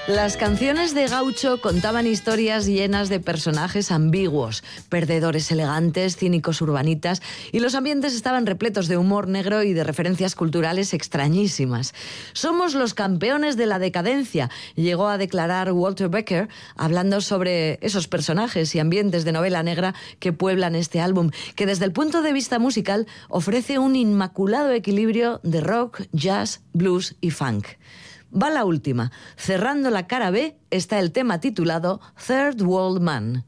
Las canciones de Gaucho contaban historias llenas de personajes ambiguos, perdedores elegantes, cínicos urbanitas, y los ambientes estaban repletos de humor negro y de referencias culturales extrañísimas. Somos los campeones de la decadencia, llegó a declarar Walter Becker, hablando sobre esos personajes y ambientes de novela negra que pueblan este álbum, que desde el punto de vista musical ofrece un inmaculado equilibrio de rock, jazz, blues y funk. Va la última. Cerrando la cara B está el tema titulado Third World Man.